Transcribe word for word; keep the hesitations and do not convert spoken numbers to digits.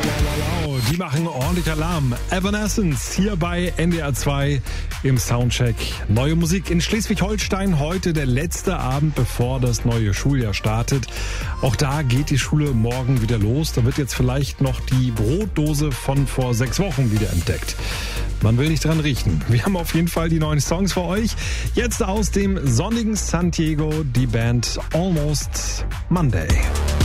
Die machen ordentlich Alarm. Evanescence hier bei N D R zwei im Soundcheck. Neue Musik in Schleswig-Holstein. Heute der letzte Abend, bevor das neue Schuljahr startet. Auch da geht die Schule morgen wieder los. Da wird jetzt vielleicht noch die Brotdose von vor sechs Wochen wieder entdeckt. Man will nicht dran riechen. Wir haben auf jeden Fall die neuen Songs für euch. Jetzt aus dem sonnigen San Diego die Band Almost Monday.